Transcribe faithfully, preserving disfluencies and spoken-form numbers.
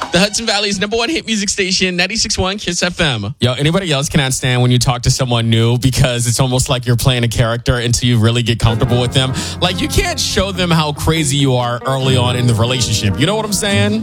The Hudson Valley's number one hit music station, ninety-six point one Kiss F M. Yo, anybody else cannot stand when you talk to someone new because it's almost like you're playing a character until you really get comfortable with them. Like, you can't show them how crazy you are early on in the relationship. You know what I'm saying?